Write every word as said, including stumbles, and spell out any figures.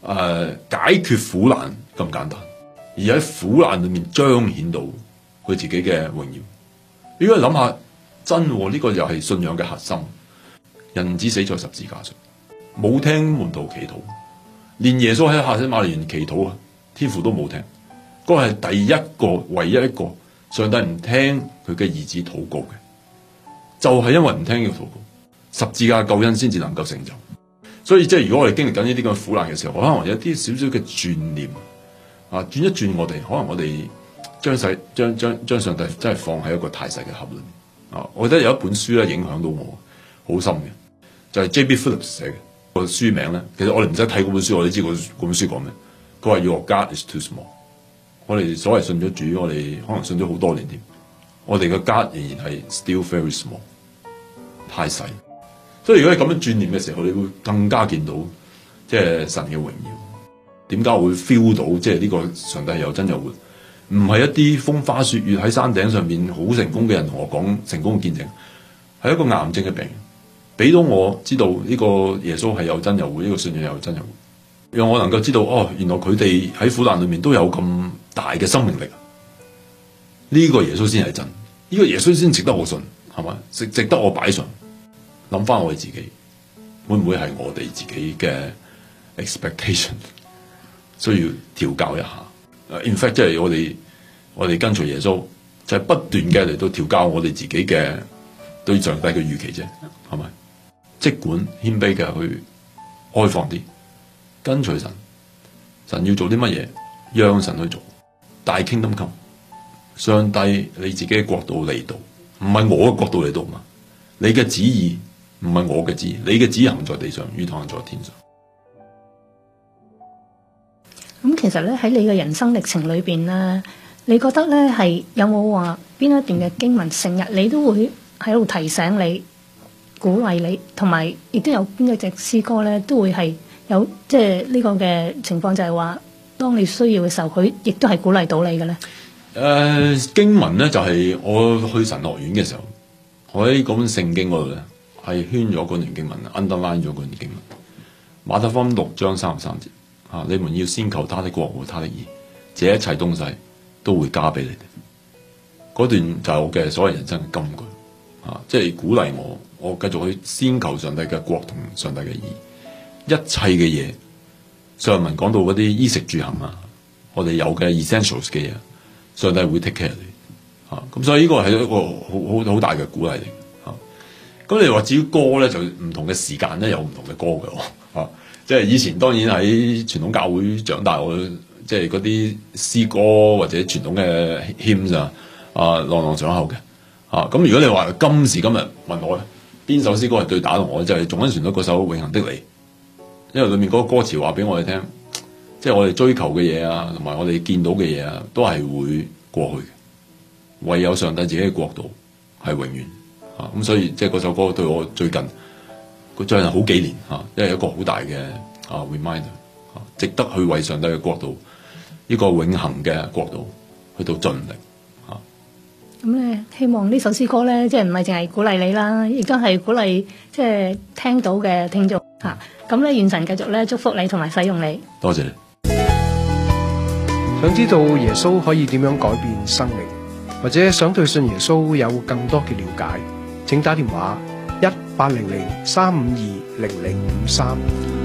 呃、解決苦難咁簡單，而喺苦難裏面彰顯到佢自己嘅榮耀。如果你諗下，真呢、這個又係信仰嘅核心。人子死在十字架上，冇聽門徒祈禱，連耶穌喺客西馬尼園祈禱啊，天父都冇聽。嗰個係第一個，唯一一個上帝唔聽佢嘅兒子禱告嘅，就係、是、因為唔聽呢個禱告，十字架救恩先至能夠成就。所以即係如果我哋經歷緊呢啲咁嘅苦難嘅時候，可能有啲少少嘅轉念啊，轉一轉我哋，可能我哋將世將將將上帝真係放喺一個太細嘅盒裏面啊。我覺得有一本書咧影響到我好深嘅。就係 J B Phillips 寫嘅個書名咧，其實我哋唔使睇嗰本書，我哋知嗰本書講咩。佢話 Your God is too small。我哋所謂信咗主，我哋可能信咗好多年添，我哋嘅 God 仍然係 still very small， 太細。所以如果你咁樣轉念嘅時候，你會更加見到即係神嘅榮耀。點解我會 feel 到即係呢個上帝有真有活？唔係一啲風花雪月喺山頂上面好成功嘅人同我講成功嘅見證，係一個癌症嘅病人。俾到我知道呢個耶穌係有真有活，呢個信仰有真有活，讓我能夠知道哦，原來佢哋喺苦難裏面都有咁大嘅生命力。呢個耶穌先係真，呢個耶穌先值得我信，係嘛？值值得我擺上。諗翻我哋自己，會唔會係我哋自己嘅 expectation 需要調教一下？In fact，即係我哋我哋跟隨耶穌，就係不斷嘅嚟到調教我哋自己嘅對上帝嘅預期啫，係咪？即管謙卑嘅去開放啲，跟隨神，神要做啲乜嘢，讓神去做。大 kingdom come，上帝你自己嘅國度嚟到，唔係我嘅國度嚟到嘛？你嘅旨意唔係我嘅旨意，你嘅旨意行在地上，如同行在天上。 咁其實咧喺你嘅人生歷程裏邊咧，你覺得咧係有冇話邊一段嘅經文成日你都會喺度提醒你、鼓勵你，同埋亦都有邊一隻詩歌咧，都會係有即係呢個嘅情況，就係話當你需要嘅時候，佢亦都係鼓勵到你嘅咧。 誒、呃、經文咧就係、是、我去神學院嘅時候，我喺嗰本聖經嗰度咧係圈咗嗰段經文 ，underline 咗嗰段經文。馬太福音六章三十三節啊，你們要先求他的國和他的義，這一切東西都會加俾你哋。嗰段就係我嘅所謂人生嘅金句啊，即係鼓勵我，我繼續去先求上帝嘅國同上帝嘅義，一切嘅嘢。上文講到嗰啲衣食住行啊，我哋有嘅 essentials 嘅嘢，上帝會 take care 你啊。咁所以呢個係一個好好好大嘅鼓勵嚟啊。咁你話至於歌咧，就唔同嘅時間咧有唔同嘅歌嘅啊。即係以前當然喺傳統教會長大，我即係嗰啲詩歌或者傳統嘅 hymn 啊。啊，朗朗上口嘅，啊，咁如果你話今時今日問我邊首詩歌係最打動我，就係仲喺旋律嗰首《永恆的你》，因為裏面嗰個歌詞話俾我哋聽，即係我哋追求嘅嘢啊，同埋我哋見到嘅嘢啊，都係會過去嘅，唯有上帝自己嘅國度係永遠，啊，咁所以即係嗰首歌對我最近，佢最近好幾年嚇，因為一個好大嘅啊 reminder，啊，值得去為上帝嘅國度，呢個永恆嘅國度去到盡力。 咁咧，希望呢首詩歌咧，即係唔係淨係鼓勵你啦，亦都係鼓勵即係聽到嘅聽眾嚇。咁咧，願神繼續咧祝福你同埋使用你。多謝你。 想知道耶穌可以點樣改變生命，或者想對信耶穌有更多嘅了解，請打電話一八零零三五二零零五三。